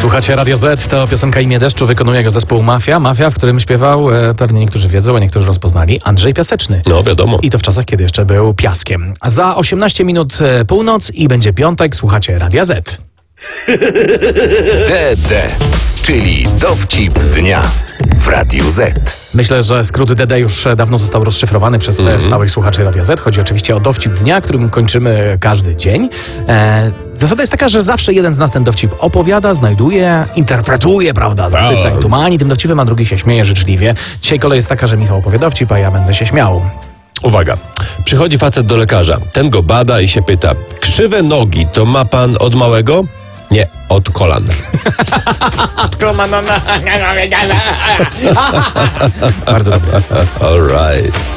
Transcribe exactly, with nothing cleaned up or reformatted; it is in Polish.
Słuchacie Radio Z, to piosenka Imię Deszczu, wykonuje go zespół Mafia. Mafia, w którym śpiewał, e, pewnie niektórzy wiedzą, a niektórzy rozpoznali, Andrzej Piaseczny. No wiadomo. I to w czasach, kiedy jeszcze był Piaskiem. Za osiemnaście minut e, północ i będzie piątek, słuchacie Radia Z. D D, czyli dowcip dnia w Radiu Z. Myślę, że skrót D D już dawno został rozszyfrowany przez mm-hmm. stałych słuchaczy Radia Z. Chodzi oczywiście o dowcip dnia, którym kończymy każdy dzień. E, zasada jest taka, że zawsze jeden z nas ten dowcip opowiada, znajduje, interpretuje, prawda, zachwyca i tłumani tym dowcipem, a drugi się śmieje życzliwie. Dzisiaj kolej jest taka, że Michał opowie dowcip, a ja będę się śmiał. Uwaga, przychodzi facet do lekarza, ten go bada i się pyta, krzywe nogi to ma pan od małego? Nie, od kolan. Bardzo dobre. All right.